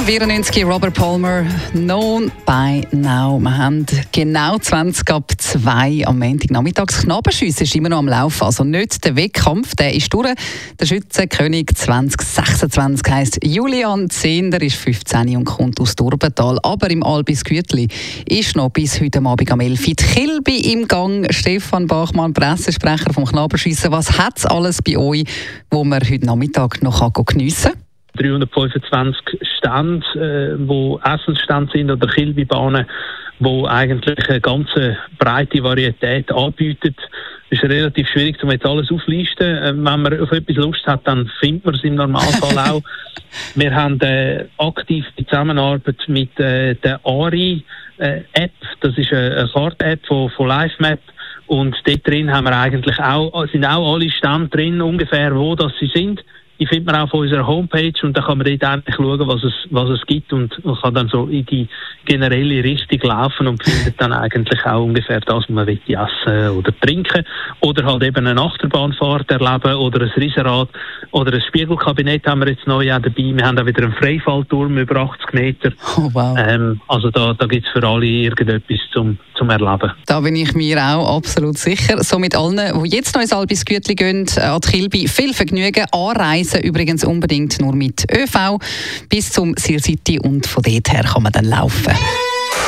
94, Robert Palmer, Known by Now. Wir haben genau 20 ab 2 am Montagnachmittag. Das Knabenschiessen ist immer noch am Laufen. Also nicht der Wettkampf, der ist durch. Der Schützenkönig 2026 heisst Julian Zehnder, ist 15 und kommt aus Durbental. Aber im Albis Gütli ist noch bis heute Abend am 11 Uhr die Kilby im Gang. Stefan Bachmann, Pressesprecher vom Knabenschiessen. Was hat es alles bei euch, wo man heute Nachmittag noch geniessen kann? 325 Stände, wo Essensstände sind oder Kilbybahnen, wo eigentlich eine ganz breite Varietät anbieten. Es ist relativ schwierig, um jetzt alles aufzulisten. Wenn man auf etwas Lust hat, dann findet man es im Normalfall auch. Wir haben aktiv die Zusammenarbeit mit der ARI-App. Das ist eine Karte-App von LiveMap. Und dort drin haben wir eigentlich sind auch alle Stände drin, ungefähr wo das sie sind. Die findet man auch auf unserer Homepage und da kann man dort eigentlich schauen, was es gibt und man kann dann so in die generelle Richtung laufen und findet dann eigentlich auch ungefähr das, was man essen oder trinken oder halt eben eine Achterbahnfahrt erleben oder ein Riesenrad oder ein Spiegelkabinett haben wir jetzt neu auch dabei. Wir haben auch wieder einen Freifallturm über 80 Meter. Oh, wow. Also da gibt es für alle irgendetwas zum Erleben. Da bin ich mir auch absolut sicher. So mit allen, die jetzt noch ins Albis Gütli gehen, an die Kilby, viel Vergnügen. Anreisen übrigens unbedingt nur mit ÖV bis zum Sir City und von dort her kann man dann laufen.